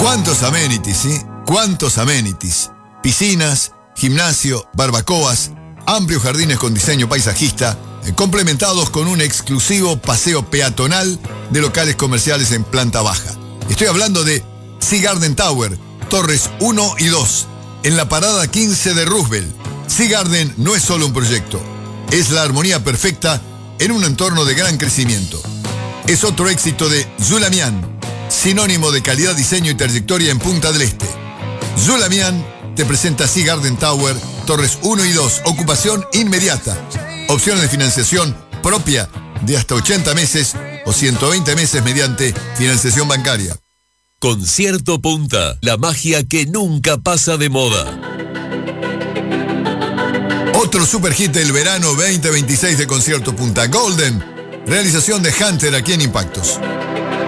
¿Cuántos amenities, sí? ¿Cuántos amenities? Piscinas, gimnasio, barbacoas, amplios jardines con diseño paisajista, complementados con un exclusivo paseo peatonal de locales comerciales en planta baja. Estoy hablando de Sea Garden Tower, Torres 1 y 2, en la parada 15 de Roosevelt. Sea Garden no es solo un proyecto, es la armonía perfecta en un entorno de gran crecimiento. Es otro éxito de Zulamian, sinónimo de calidad, diseño y trayectoria en Punta del Este. Zulamian te presenta Sea Garden Tower, Torres 1 y 2, ocupación inmediata. Opciones de financiación propia de hasta 80 meses o 120 meses mediante financiación bancaria. Concierto Punta, la magia que nunca pasa de moda. Otro super hit del verano 2026 de Concierto Punta, Golden, realización de Hunter aquí en Impactos.